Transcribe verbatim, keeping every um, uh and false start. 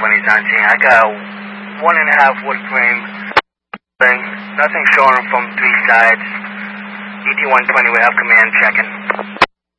twenty's on scene. I got one and a half wood frame thing. Nothing showing from three sides. E T one twenty, we have command checking.